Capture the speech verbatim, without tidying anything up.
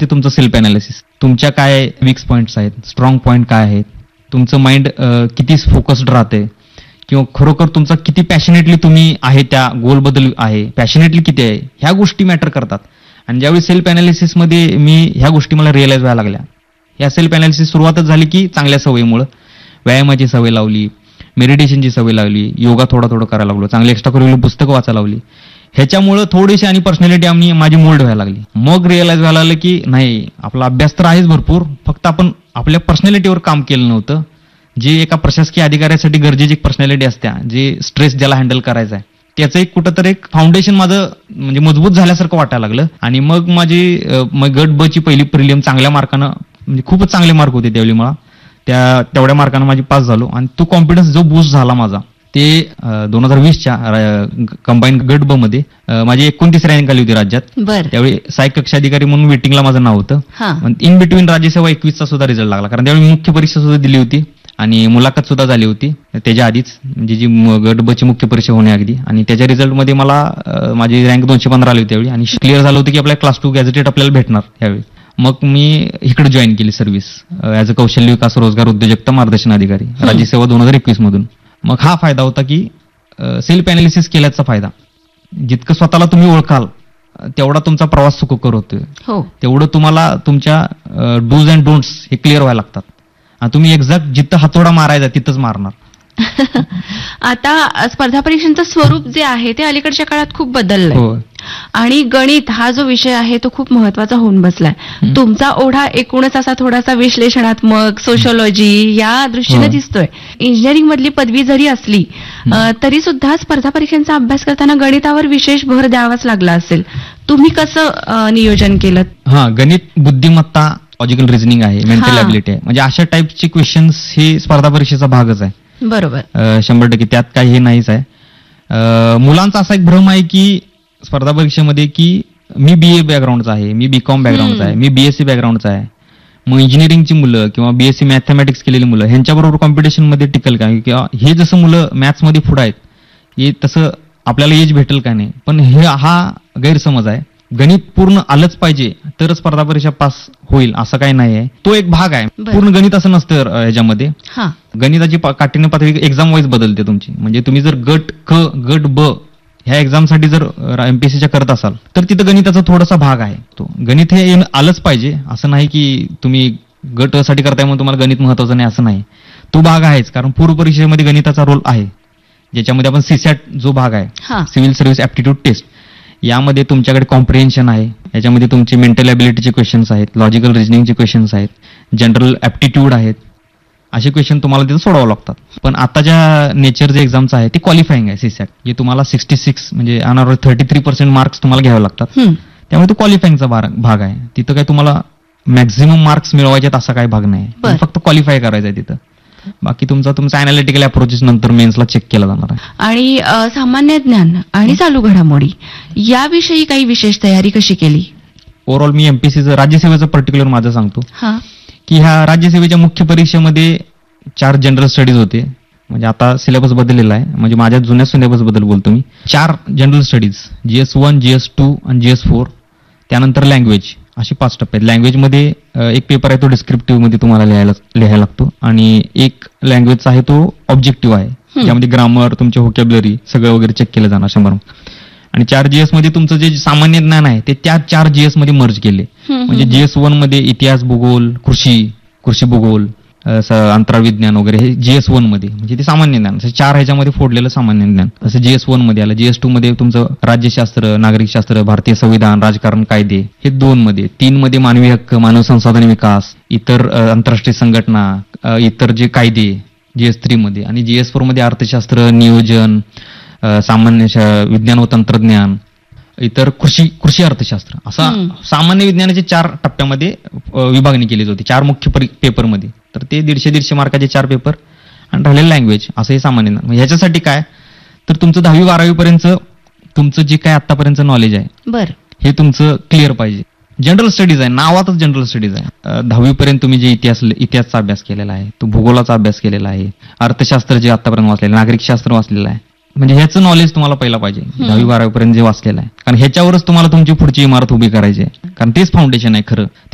ते तुमचं self analysis. तुमच्या काय वीक पॉईंट्स आहेत, स्ट्रॉंग पॉईंट काय आहेत, तुमचं माइंड किती फोकस्ड राहते, किंवा खरोखर तुमचा किती पॅशनेटली तुम्ही आहे त्या गोलबद्दल आहे, पॅशनेटली किती आहे, ह्या गोष्टी मॅटर करतात. आणि ज्यावेळी सेल्फ अनालिसिसमध्ये मी ह्या गोष्टी मला रिअलाइज व्हायला लागल्या. या सेल्फ अनालिसिस सुरुवातच झाली की चांगल्या सवयीमुळं. व्यायामाची सवय लावली, मेडिटेशनची सवय लावली, योगा थोडा थोडं करायला लागलो, चांगली एक्स्ट्रा करिक्युलर पुस्तकं वाचायला लावली. ह्याच्यामुळं थोडीशी आणि पर्सनॅलिटी आम्ही माझी मोल्ड व्हायला लागली. मग रिअलाइज व्हायला लागलं की नाही, आपला अभ्यास तर आहेच भरपूर, फक्त आपण आपल्या पर्सनॅलिटीवर काम केलं नव्हतं. जे एका प्रशासकीय अधिकाऱ्यासाठी गरजेची पर्सनॅलिटी असत्या, जे स्ट्रेस ज्याला हँडल करायचा आहे, त्याचं एक कुठंतरी एक फाउंडेशन माझं म्हणजे मजबूत झाल्यासारखं वाटायला लागलं. आणि मग माझी गट ब ची पहिली प्रिलियम चांगल्या मार्कानं, म्हणजे खूपच चांगले मार्क होते त्यावेळी मला, त्या तेवढ्या मार्कानं माझी पास झालो. आणि तो कॉन्फिडन्स जो बूस्ट झाला माझा, ते दोन हजार वीसच्या कंबाईन गट ब मध्ये माझी एकोणतीस रँक आली होती राज्यात. त्यावेळी सहाय्यक कक्ष अधिकारी म्हणून वेटिंगला माझं नाव होतं. इन बिटवीन राज्यसेवा एकवीसचा सुद्धा रिझल्ट लागला, कारण त्यावेळी मुख्य परीक्षा सुद्धा दिली होती आणि मुलाखत सुद्धा झाली होती त्याच्या आधीच, म्हणजे जी गट ब ची मुख्य परीक्षा होण्या अगदी. आणि त्याच्या रिझल्टमध्ये मला माझी रँक दोनशे पंधरा आली होती त्यावेळी, आणि क्लिअर झालं होतं की आपल्या क्लास टू गॅझेटेड आपल्याला भेटणार त्यावेळी. मग मी इकडे जॉईन केली सर्व्हिस ॲज अ कौशल्य विकास रोजगार उद्योजकता मार्गदर्शन अधिकारी, राज्यसेवा दोन हजार एकवीस मधून. मग हा फायदा होता की सेल्फ अनालिसिस केल्याचा फायदा. जितकं स्वतःला तुम्ही ओळखाल तेवढा तुमचा प्रवास सुखकर होतोय, तेवढं तुम्हाला तुमच्या डूज अँड डोंट्स हे क्लिअर व्हायला लागतात. तुम्ही एक्झॅक्ट जिथं हातोडा मारायचा तिथंच मारणार. आता स्पर्धा परीक्षांचं स्वरूप जे आहे ते अलीकडच्या काळात खूप बदललंय, आणि गणित हा जो विषय आहे तो खूप महत्वाचा होऊन बसलाय. तुमचा ओढा एकूणच असा थोडासा विश्लेषणात्मक, सोशॉलॉजी या दृष्टीने दिसतोय. इंजिनिअरिंग मधली पदवी जरी असली तरी सुद्धा स्पर्धा परीक्षांचा अभ्यास करताना गणितावर विशेष भर द्यावाच लागला असेल. तुम्ही कसं नियोजन केलं? हा, गणित बुद्धिमत्ता, लॉजिकल रिझनिंग आहे, मेंटल ॲबिलिटी आहे, म्हणजे अशा टाईपचे क्वेश्चन्स हे स्पर्धा परीक्षेचा भागच आहे. बरोबर, शंभर टक्के त्यात काही हे नाहीच आहे. मुलांचा असा एक भ्रम आहे की स्पर्धा परीक्षेमध्ये की मी बीए बॅकग्राऊंडचा आहे, मी बीकॉम बॅकग्राऊंडचा आहे, मी बीएससी बॅकग्राऊंडचा आहे, मग इंजिनिअरिंगची मुलं किंवा बीएससी मॅथमॅटिक्स केलेली मुलं ह्यांच्याबरोबर कॉम्पिटिशनमध्ये टिकल का, किंवा हे जसं मुलं मॅथ्समध्ये पुढे आहेत हे तसं आपल्याला एज भेटेल का नाही. पण हे हा गैरसमज आहे. गणित पूर्ण आलंच पाहिजे तरच स्पर्धा परीक्षा पास होईल असं काही नाही आहे. तो एक भाग आहे, पूर्ण गणित असं नसतं ह्याच्यामध्ये. गणिताची काठीण्य पातळी एक्झाम वाईज बदलते तुमची. म्हणजे तुम्ही जर गट क गट ब ह्या एक्झामसाठी जर एमपीएससीच्या करत असाल तर तिथं गणिताचा थोडासा भाग आहे. तो गणित हे आलंच पाहिजे असं नाही की तुम्ही गट साठी करताय म्हणून तुम्हाला गणित महत्वाचं नाही असं नाही. तो भाग आहेच, कारण पूर्व परीक्षेमध्ये गणिताचा रोल आहे, ज्याच्यामध्ये आपण सीसॅट जो भाग आहे, सिव्हिल सर्व्हिस ऍप्टिट्यूड टेस्ट, यामध्ये तुमच्याकडे कॉम्प्रिहेन्शन आहे, याच्यामध्ये तुमचे मेंटल ॲबिलिटीचे क्वेश्चन्स आहेत, लॉजिकल रिझनिंगचे क्वेश्चन्स आहेत, जनरल ॲप्टिट्यूड आहेत. असे क्वेश्चन तुम्हाला तिथं सोडावं लागतात. पण आता ज्या नेचर जे एक्झामचं आहे ते क्वालिफाईंग आहे सीसॅट, जे तुम्हाला सिक्स्टी सिक्स म्हणजे अनावर थर्टी थ्री पर्सेंट मार्क्स तुम्हाला घ्यावे लागतात. त्यामुळे तो क्वालिफाईंगचा भाग आहे. तिथं काय तुम्हाला मॅक्झिमम मार्क्स मिळवायचे असा काही भाग नाही, फक्त क्वालिफाय करायचं आहे तिथं. बाकी तुमचा तुमचा अनालिटिकल अप्रोचेस नंतर मेन्सला चेक केला जाणार आहे. आणि सामान्य ज्ञान आणि चालू घडामोडी याविषयी काही विशेष तयारी कशी केली? ओव्हरऑल मी एमपीसीचं राज्यसेवेचं पर्टिक्युलर माझं सांगतो की ह्या राज्यसेवेच्या मुख्य परीक्षेमध्ये चार जनरल स्टडीज होते. म्हणजे आता सिलेबस बदललेला आहे, म्हणजे माझ्या जुन्या सिलेबस बद्दल बोलतो मी. चार general studies, GS one, GS two आणि जीएस फोर. त्यानंतर लँग्वेज, असे पाच टप्पे आहेत. लँग्वेजमध्ये एक पेपर आहे तो डिस्क्रिप्टिव्ह मध्ये तुम्हाला लिहायला लिहायला लागतो, आणि एक लँग्वेजचा आहे तो ऑब्जेक्टिव्ह आहे, त्यामध्ये ग्रामर, तुमचे व्होकॅब्युलरी सगळं वगैरे चेक केलं जाणार शंभर. आणि चार जीएस मध्ये तुमचं जे सामान्य ज्ञान आहे ते त्या चार जीएस मध्ये मर्ज केले. म्हणजे जीएस वन मध्ये इतिहास, भूगोल, कृषी कृषी भूगोल, अंतराळ विज्ञान वगैरे हे जीएस वन मध्ये, म्हणजे ते सामान्य ज्ञान. चार ह्याच्यामध्ये फोडलेलं सामान्य ज्ञान असं जीएस वन मध्ये आलं. जीएस टू मध्ये तुमचं राज्यशास्त्र, नागरिकशास्त्र, भारतीय संविधान, राजकारण, कायदे हे दोन मध्ये. तीन मध्ये मानवी हक्क, मानव संसाधन विकास, इतर आंतरराष्ट्रीय संघटना, इतर जे कायदे जीएस थ्री मध्ये. आणि जीएस फोर मध्ये अर्थशास्त्र, नियोजन, सामान्य विज्ञान व तंत्रज्ञान, इतर कृषी कृषी अर्थशास्त्र, असा सामान्य विज्ञानाचे चार टप्प्यामध्ये विभागणी केली होती चार मुख्य पेपरमध्ये. तर ते दीडशे दीडशे मार्काचे चार पेपर, आणि राहिलेलं लँग्वेज असं हे सामान्य. ह्याच्यासाठी काय तर तुमचं दहावी बारावी पर्यंत तुमचं जे काय आतापर्यंत नॉलेज आहे हे तुमचं क्लिअर पाहिजे. जनरल स्टडीज आहे, नावातच जनरल स्टडीज आहे. दहावी पर्यंत तुम्ही जे इतिहास इतिहासचा अभ्यास केलेला आहे, तो भूगोलाचा अभ्यास केलेला आहे, अर्थशास्त्र जे आतापर्यंत वाचलेलं, नागरिकशास्त्र वाचलेलं आहे, म्हणजे ह्याचं नॉलेज तुम्हाला पहिला पाहिजे दहावी बारावी पर्यंत जे वाचलेलं आहे. कारण ह्याच्यावरच तुम्हाला तुमची पुढची इमारत उभी करायची आहे, कारण तेच फाउंडेशन आहे खरं.